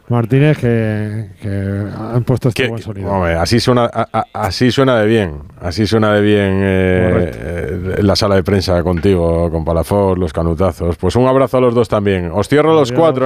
Martínez, que han puesto este buen sonido. Hombre, así suena de bien. Así suena de bien en la sala de prensa contigo, con Palafox, los canutazos. Pues un abrazo a los dos también. Os cierro los 4.